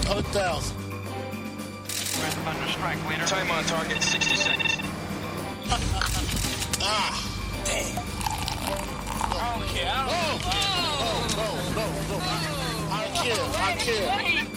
100,000. Random under strike, leader. Time on target, 60 seconds. Damn. Okay, I don't No. I care.